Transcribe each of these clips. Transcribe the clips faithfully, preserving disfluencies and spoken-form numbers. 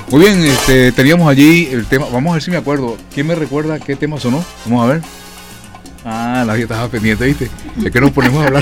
Muy bien, este, teníamos allí el tema, vamos a ver si me acuerdo. ¿Quién me recuerda qué tema sonó? Vamos a ver. Ah, nadie estaba pendiente, ¿viste? Es que nos ponemos a hablar.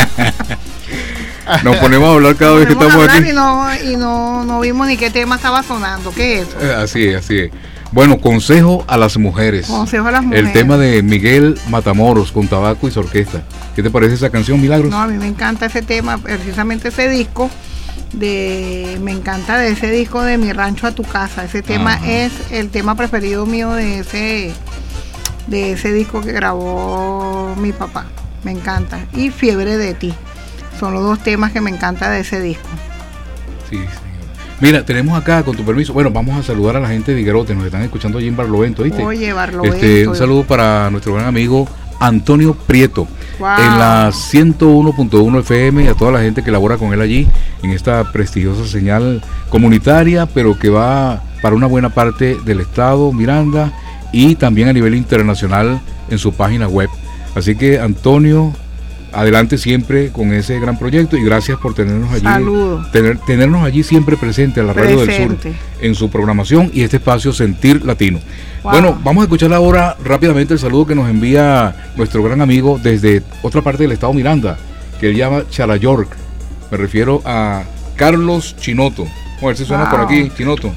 Nos ponemos a hablar cada vez que estamos aquí. Y, no, y no, no vimos ni qué tema estaba sonando. ¿Qué es eso? Eh, así es, así es. Bueno, consejo a las mujeres. Consejo a las mujeres. El tema de Miguel Matamoros con Tabaco y su orquesta. ¿Qué te parece esa canción, Milagros? No, a mí me encanta ese tema, precisamente ese disco. De, me encanta de ese disco de Mi Rancho a Tu Casa. Ese tema Ajá. es el tema preferido mío de ese, de ese disco que grabó mi papá. Me encanta. Y Fiebre de Ti. Son los dos temas que me encanta de ese disco. Sí, señor. Mira, tenemos acá, con tu permiso, bueno, vamos a saludar a la gente de Higuerote, nos están escuchando allí en Barlovento, ¿viste? Oye, Barlovento. Este, un saludo para nuestro gran amigo Antonio Prieto, wow. en la ciento uno punto uno F M, y a toda la gente que labora con él allí, en esta prestigiosa señal comunitaria, pero que va para una buena parte del estado Miranda, y también a nivel internacional en su página web. Así que, Antonio, adelante siempre con ese gran proyecto y gracias por tenernos allí. Saludos. Tener, tenernos allí siempre presente a la Radio del Sur en su programación y este espacio Sentir Latino. Wow. Bueno, vamos a escuchar ahora rápidamente el saludo que nos envía nuestro gran amigo desde otra parte del estado Miranda, que él llama Chalayork. Me refiero a Carlos Chinoto. Vamos a ver si suena wow. por aquí, Chinoto.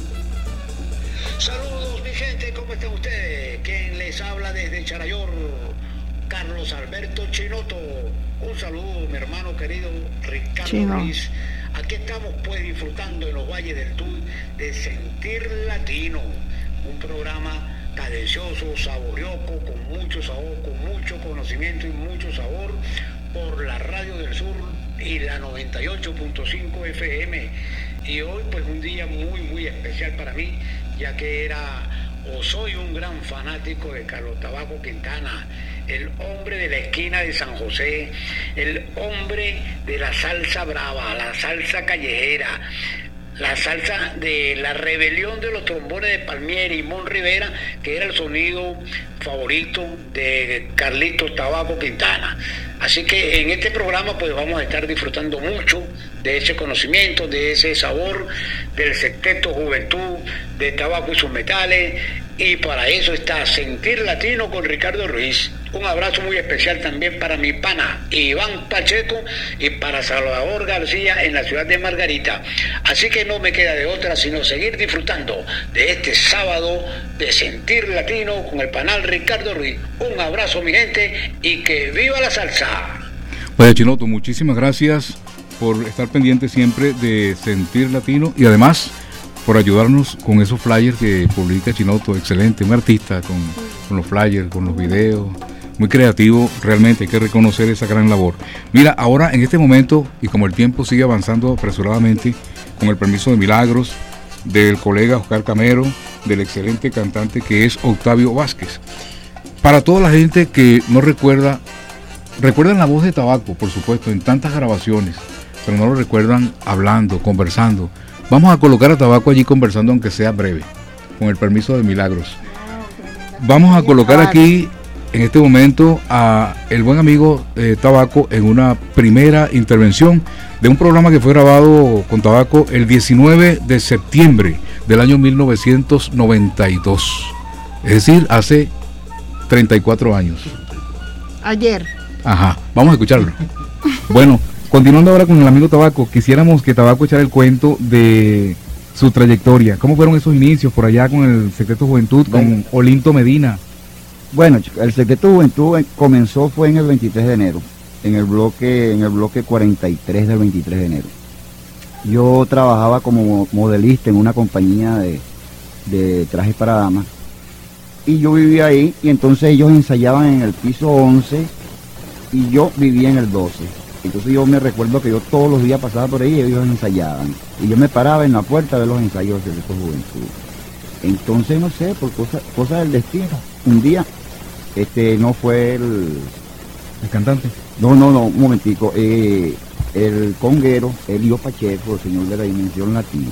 Saludos, mi gente, ¿cómo están ustedes? Quien les habla desde Chalayork, Carlos Alberto Chinoto. Un saludo, mi hermano querido Ricardo Chino. Ruiz. Aquí estamos pues disfrutando en los valles del Tuy de Sentir Latino, un programa cadencioso, saborioco, con mucho sabor, con mucho conocimiento y mucho sabor, por la Radio del Sur y la noventa y ocho punto cinco F M. Y hoy pues un día muy muy especial para mí, ya que era o soy un gran fanático de Carlos Tabaco Quintana, el hombre de la esquina de San José, el hombre de la salsa brava, la salsa callejera, la salsa de la rebelión de los trombones de Palmieri y Mon Rivera, que era el sonido favorito de Carlitos Tabaco Quintana. Así que en este programa pues vamos a estar disfrutando mucho de ese conocimiento, de ese sabor del Sexteto Juventud, de Tabaco y sus metales, y para eso está Sentir Latino con Ricardo Ruiz. Un abrazo muy especial también para mi pana Iván Pacheco y para Salvador García en la ciudad de Margarita. Así que no me queda de otra sino seguir disfrutando de este sábado de Sentir Latino con el panal Ricardo Ruiz. Un abrazo, mi gente, y que viva la salsa. Bueno, Chinoto, muchísimas gracias por estar pendiente siempre de Sentir Latino y además por ayudarnos con esos flyers que publica Chinoto. Excelente, un artista con, con los flyers, con los videos, muy creativo, realmente hay que reconocer esa gran labor. Mira, ahora en este momento, y como el tiempo sigue avanzando apresuradamente, con el permiso de Milagros, del colega Oscar Camero, del excelente cantante que es Octavio Vázquez. Para toda la gente que no recuerda, recuerdan la voz de Tabaco, por supuesto, en tantas grabaciones, pero no lo recuerdan hablando, conversando. Vamos a colocar a Tabaco allí conversando, aunque sea breve, con el permiso de Milagros. Vamos a colocar aquí, en este momento, a el buen amigo eh, Tabaco en una primera intervención de un programa que fue grabado con Tabaco el diecinueve de septiembre del año mil novecientos noventa y dos. Es decir, hace treinta y cuatro años. Ayer. Ajá, vamos a escucharlo. Bueno, continuando ahora con el amigo Tabaco, quisiéramos que Tabaco echara el cuento de su trayectoria. ¿Cómo fueron esos inicios por allá con el Sexteto Juventud, con Olinto Medina? Bueno, el Sexteto Juventud comenzó fue en el veintitrés de enero, en el bloque en el bloque cuarenta y tres del veintitrés de enero. Yo trabajaba como modelista en una compañía de, de trajes para damas y yo vivía ahí, y entonces ellos ensayaban en el piso once y yo vivía en el doce. Entonces yo me recuerdo que yo todos los días pasaba por ahí y ellos ensayaban. Y yo me paraba en la puerta a ver los ensayos de Sexteto Juventud. Entonces, no sé, por cosas cosa del destino, un día, este, no fue el... ¿El cantante? No, no, no, un momentico. Eh, el conguero, Elio Pacheco, el señor de la Dimensión Latina,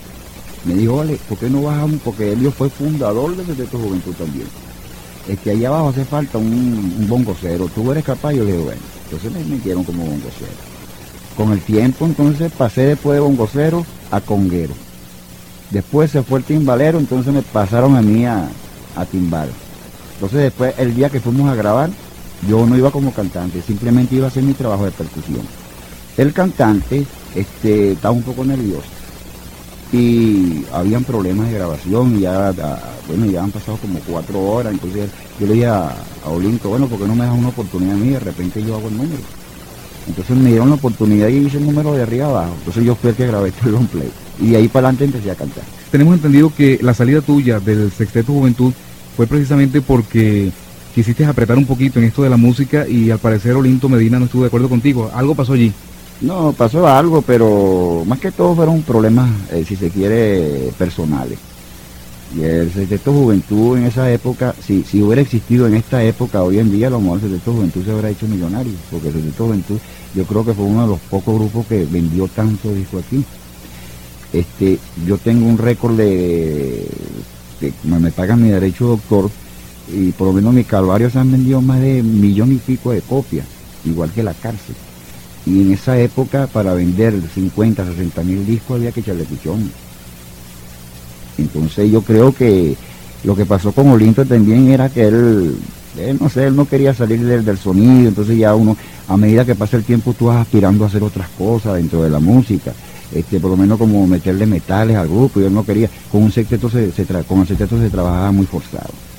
me dijo, vale, ¿por qué no bajamos? Porque Elio fue fundador de Sexteto Juventud también. Es que allá abajo hace falta un, un bongocero. ¿Tú eres capaz? Yo le digo, bueno. Entonces me metieron como bongocero. Con el tiempo, entonces, pasé después de bongocero a conguero. Después se fue el timbalero, entonces me pasaron a mí a, a timbal. Entonces después, el día que fuimos a grabar, yo no iba como cantante, simplemente iba a hacer mi trabajo de percusión. El cantante este, estaba un poco nervioso y habían problemas de grabación y ya, a, bueno, ya han pasado como cuatro horas, entonces yo le dije a, a Olinto, bueno, ¿por qué no me das una oportunidad a mí? De repente yo hago el número. Entonces me dieron la oportunidad y hice el número de arriba abajo. Entonces yo fui el que grabé este long play. Y de ahí para adelante empecé a cantar. Tenemos entendido que la salida tuya del Sexteto Juventud fue precisamente porque quisiste apretar un poquito en esto de la música y al parecer Olinto Medina no estuvo de acuerdo contigo. ¿Algo pasó allí? No, pasó algo, pero más que todo fueron problemas, eh, si se quiere, personales. Y el Sexteto Juventud en esa época, si, si hubiera existido en esta época, hoy en día a lo mejor el Sexteto Juventud se hubiera hecho millonario, porque el Sexteto Juventud yo creo que fue uno de los pocos grupos que vendió tanto disco aquí. Este, yo tengo un récord de, de me, me pagan mi derecho doctor, y por lo menos mis calvarios se han vendido más de un millón y pico de copias, igual que la cárcel. Y en esa época, para vender cincuenta, sesenta mil discos había que echarle pichón. Entonces yo creo que lo que pasó con Olinto también era que él, él no sé, él no quería salir del, del sonido, entonces ya uno, a medida que pasa el tiempo, tú vas aspirando a hacer otras cosas dentro de la música, este, por lo menos como meterle metales al grupo, y él no quería, con un sexteto se, se tra, con el sexteto se trabajaba muy forzado.